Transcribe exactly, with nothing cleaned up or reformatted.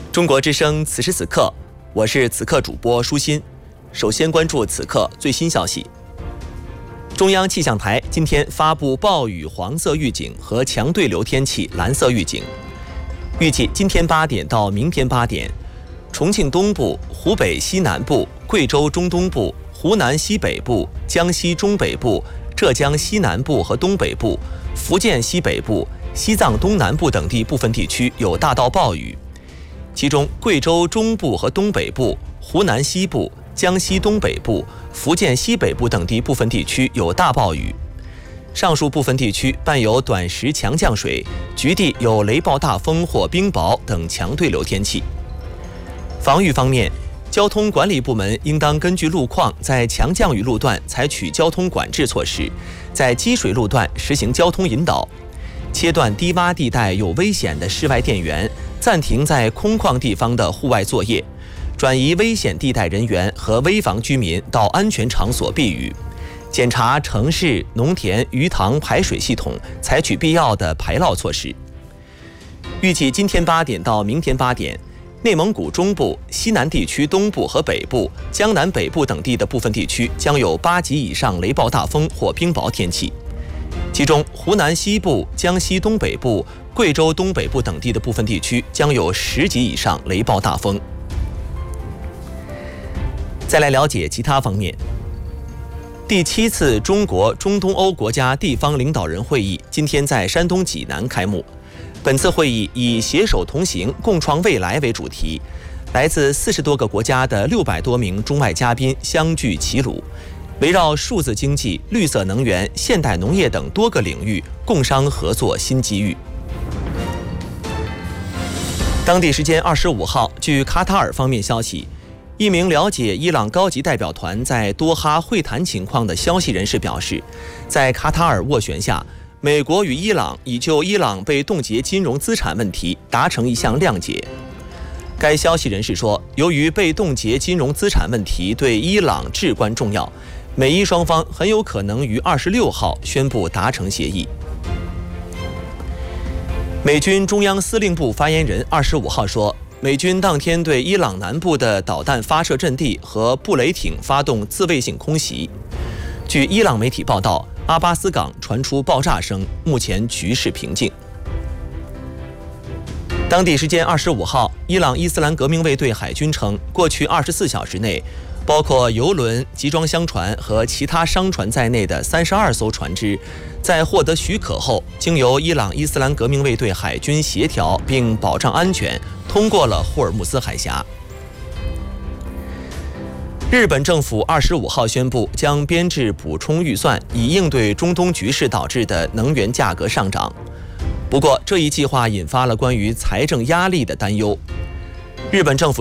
中国之声此时此刻，我是此刻主播舒心。首先关注此刻最新消息。中央气象台今天发布暴雨黄色预警和强对流天气蓝色预警，预计今天八点到明天八点，重庆东部、湖北西南部、贵州中东部、湖南西北部、江西中北部、浙江西南部和东北部、福建西北部、西藏东南部等地部分地区有大到暴雨，其中贵州中部和东北部、湖南西部、江西东北部、福建西北部等地部分地区有大暴雨。上述部分地区伴有短时强降水，局地有雷暴大风或冰雹等强对流天气。防御方面，交通管理部门应当根据路况，在强降雨路段采取交通管制措施，在积水路段实行交通引导，切断低洼地带有危险的室外电源，暂停在空旷地方的户外作业，转移危险地带人员和危房居民到安全场所避雨，检查城市、农田、鱼塘排水系统，采取必要的排涝措施。预计今天八点到明天八点，内蒙古中部、西南地区东部和北部、江南北部等地的部分地区将有八级以上雷暴大风或冰雹天气，其中湖南西部、江西东北部、贵州东北部等地的部分地区将有十级以上雷暴大风。再来了解其他方面。第七次中国中东欧国家地方领导人会议今天在山东济南开幕。本次会议以携手同行，共创未来为主题，来自四十多个国家的六百多名中外嘉宾相聚齐鲁，围绕数字经济、绿色能源、现代农业等多个领域共商合作新机遇。当地时间二十五号，据卡塔尔方面消息，一名了解伊朗高级代表团在多哈会谈情况的消息人士表示，在卡塔尔斡旋下，美国与伊朗已就伊朗被冻结金融资产问题达成一项谅解。该消息人士说，由于被冻结金融资产问题对伊朗至关重要，美伊双方很有可能于二十六号宣布达成协议。美军中央司令部发言人二十五号说，美军当天对伊朗南部的导弹发射阵地和布雷艇发动自卫性空袭。据伊朗媒体报道，阿巴斯港传出爆炸声，目前局势平静。当地时间二十五号，伊朗伊斯兰革命卫队海军称，过去二十四小时内，包括油轮、集装箱船和其他商船在内的三十二艘船只，在获得许可后，经由伊朗伊斯兰革命卫队海军协调并保障安全，通过了霍尔木兹海峡。日本政府二十五号宣布将编制补充预算，以应对中东局势导致的能源价格上涨。不过，这一计划引发了关于财政压力的担忧。日本政府